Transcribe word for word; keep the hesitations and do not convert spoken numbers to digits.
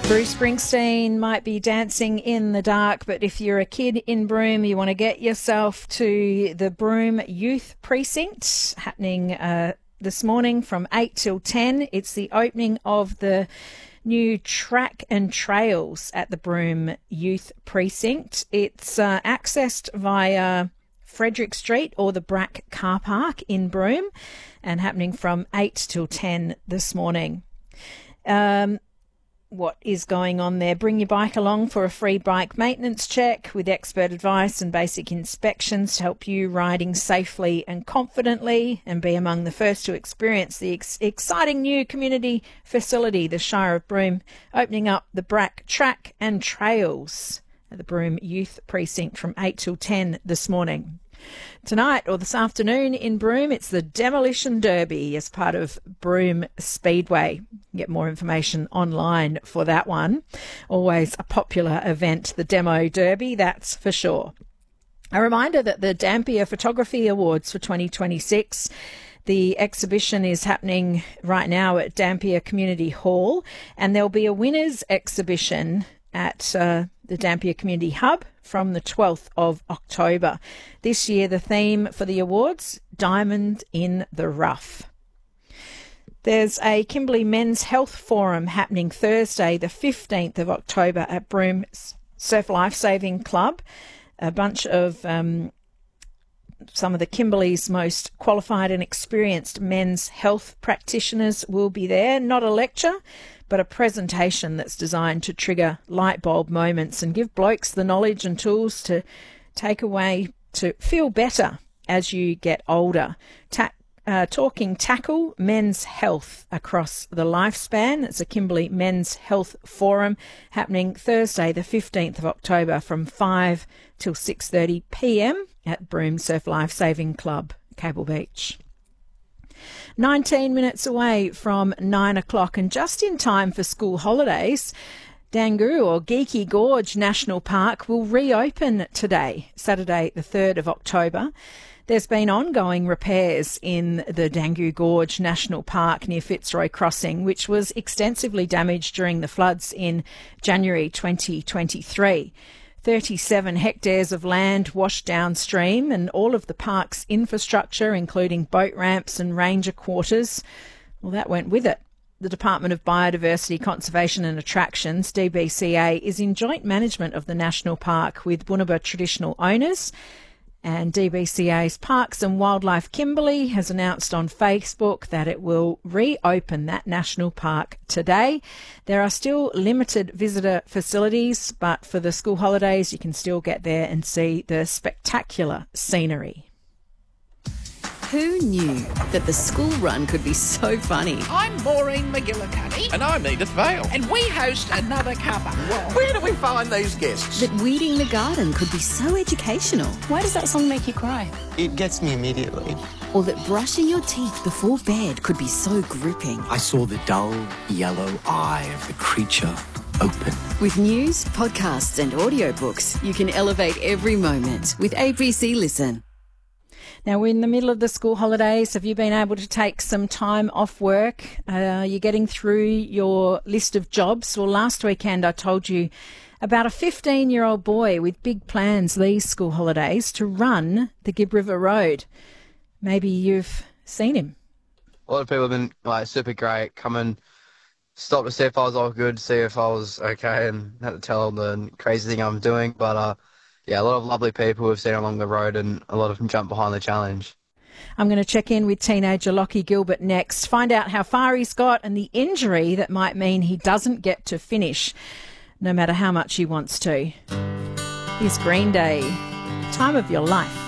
Bruce Springsteen might be dancing in the dark, but if you're a kid in Broome, you want to get yourself to the Broome Youth Precinct, happening uh, this morning from eight till ten. It's the opening of the new track and trails at the Broome Youth Precinct. It's uh, accessed via Frederick Street or the Brack Car Park in Broome, and happening from eight till ten this morning. Um, what is going on there? Bring your bike along for a free bike maintenance check with expert advice and basic inspections to help you riding safely and confidently, and be among the first to experience the ex- exciting new community facility, the Shire of Broome, opening up the Brack Track and Trails at the Broome Youth Precinct from eight till ten this morning. Tonight or this afternoon in Broome, it's the Demolition Derby as part of Broome Speedway. You can get more information online for that one. Always a popular event, the Demo Derby, that's for sure. A reminder that the Dampier Photography Awards for twenty twenty-six, the exhibition is happening right now at Dampier Community Hall, and there'll be a winners exhibition at uh, the Dampier Community Hub from the twelfth of October. This year, the theme for the awards, Diamond in the Rough. There's a Kimberley Men's Health Forum happening Thursday, the fifteenth of October at Broome Surf Lifesaving Club. A bunch of um, some of the Kimberley's most qualified and experienced men's health practitioners will be there. Not a lecture, but a presentation that's designed to trigger light bulb moments and give blokes the knowledge and tools to take away to feel better as you get older. Ta- uh, talking tackle men's health across the lifespan. It's a Kimberley Men's Health Forum happening Thursday, the fifteenth of October from five till six thirty p m at Broome Surf Lifesaving Club, Cable Beach. nineteen minutes away from nine o'clock, and just in time for school holidays, Dangoo or Geeky Gorge National Park will reopen today, Saturday the third of October. There's been ongoing repairs in the Dangoo Gorge National Park near Fitzroy Crossing, which was extensively damaged during the floods in January twenty twenty-three. thirty-seven hectares of land washed downstream, and all of the park's infrastructure, including boat ramps and ranger quarters, well, that went with it. The Department of Biodiversity, Conservation and Attractions, D B C A, is in joint management of the National Park with Bunuba traditional owners, and D B C A's Parks and Wildlife Kimberley has announced on Facebook that it will reopen that national park today. There are still limited visitor facilities, but for the school holidays you can still get there and see the spectacular scenery. Who knew that the school run could be so funny? I'm Maureen McGillicuddy. And I'm Edith Vale. And we host Another Cuppa. Where do we find these guests? That weeding the garden could be so educational. Why does that song make you cry? It gets me immediately. Or that brushing your teeth before bed could be so gripping. I saw the dull yellow eye of the creature open. With news, podcasts and audiobooks, you can elevate every moment with A B C Listen. Now, we're in the middle of the school holidays. Have you been able to take some time off work? Uh, you're getting through your list of jobs. Well, last weekend I told you about a fifteen-year-old boy with big plans these school holidays to run the Gibb River Road. Maybe you've seen him. A lot of people have been like super great, come and stop to see if I was all good, see if I was okay, and had to tell them the crazy thing I'm doing. But uh, yeah, a lot of lovely people we've seen along the road, and a lot of them jump behind the challenge. I'm going to check in with teenager Lockie Gilbert next, find out how far he's got and the injury that might mean he doesn't get to finish, no matter how much he wants to. Here's Green Day, Time of Your Life.